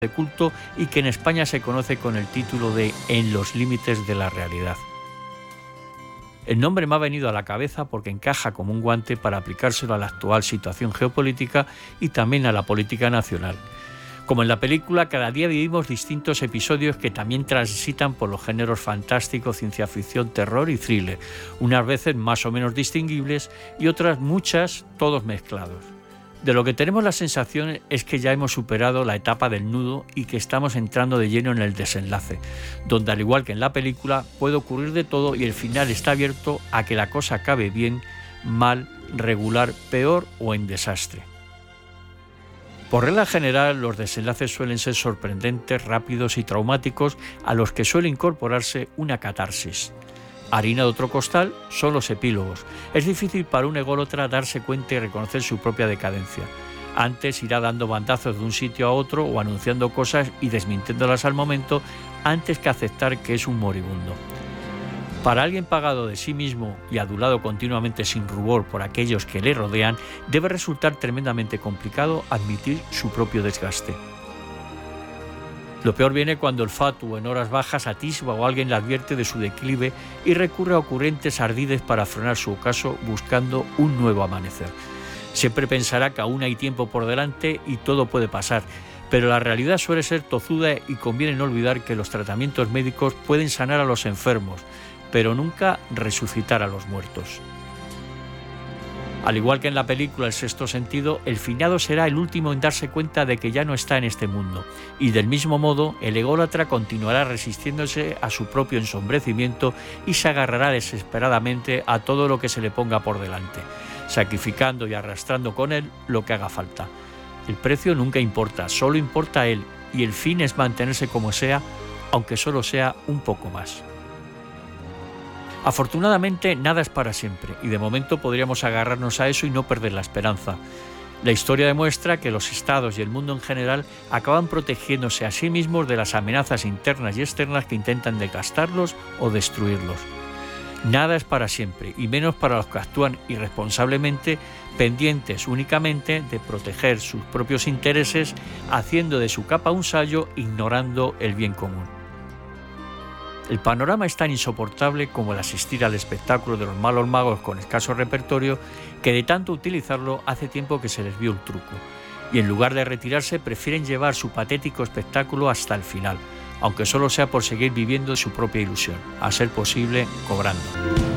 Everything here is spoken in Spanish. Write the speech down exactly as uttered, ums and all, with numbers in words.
de culto y que en España se conoce con el título de En los límites de la realidad. El nombre me ha venido a la cabeza porque encaja como un guante para aplicárselo a la actual situación geopolítica y también a la política nacional. Como en la película, cada día vivimos distintos episodios que también transitan por los géneros fantástico, ciencia ficción, terror y thriller, unas veces más o menos distinguibles y otras muchas, todos mezclados. De lo que tenemos la sensación es que ya hemos superado la etapa del nudo y que estamos entrando de lleno en el desenlace, donde al igual que en la película puede ocurrir de todo y el final está abierto a que la cosa acabe bien, mal, regular, peor o en desastre. Por regla general, los desenlaces suelen ser sorprendentes, rápidos y traumáticos a los que suele incorporarse una catarsis. Harina de otro costal son los epílogos. Es difícil para un ególatra darse cuenta y reconocer su propia decadencia. Antes irá dando bandazos de un sitio a otro o anunciando cosas y desmintiéndolas al momento antes que aceptar que es un moribundo. Para alguien pagado de sí mismo y adulado continuamente sin rubor por aquellos que le rodean, debe resultar tremendamente complicado admitir su propio desgaste. Lo peor viene cuando el fatuo en horas bajas atisba o alguien le advierte de su declive y recurre a ocurrentes ardides para frenar su ocaso buscando un nuevo amanecer. Siempre pensará que aún hay tiempo por delante y todo puede pasar, pero la realidad suele ser tozuda y conviene no olvidar que los tratamientos médicos pueden sanar a los enfermos, pero nunca resucitar a los muertos. Al igual que en la película El sexto sentido, el finado será el último en darse cuenta de que ya no está en este mundo, y del mismo modo el ególatra continuará resistiéndose a su propio ensombrecimiento y se agarrará desesperadamente a todo lo que se le ponga por delante, sacrificando y arrastrando con él lo que haga falta. El precio nunca importa, solo importa él, y el fin es mantenerse como sea, aunque solo sea un poco más. Afortunadamente, nada es para siempre, y de momento podríamos agarrarnos a eso y no perder la esperanza. La historia demuestra que los estados y el mundo en general acaban protegiéndose a sí mismos de las amenazas internas y externas que intentan desgastarlos o destruirlos. Nada es para siempre, y menos para los que actúan irresponsablemente, pendientes únicamente de proteger sus propios intereses, haciendo de su capa un sayo, ignorando el bien común. El panorama es tan insoportable como el asistir al espectáculo de los malos magos con escaso repertorio que de tanto utilizarlo hace tiempo que se les vio el truco, y en lugar de retirarse prefieren llevar su patético espectáculo hasta el final, aunque solo sea por seguir viviendo su propia ilusión, a ser posible cobrando.